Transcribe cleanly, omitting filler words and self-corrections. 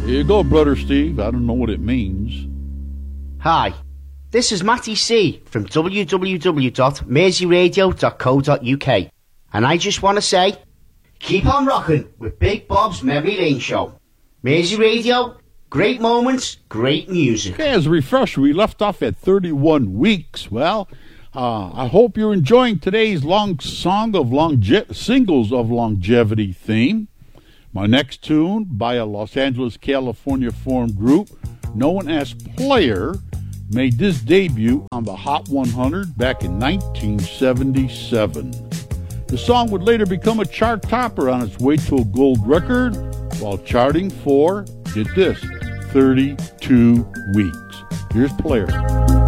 Here you go, Brother Steve. I don't know what it means. Hi, this is Matty C from www.merseyradio.co.uk, and I just want to say, keep on rocking with Big Bob's Memory Lane Show. Mersey Radio, great moments, great music. Okay, as a refresher, we left off at 31 weeks. Well, I hope you're enjoying today's singles of longevity theme. My next tune, by a Los Angeles, California formed group known as Player, made this debut on the Hot 100 back in 1977. The song would later become a chart topper on its way to a gold record, while charting for, get this, 32 weeks. Here's Player.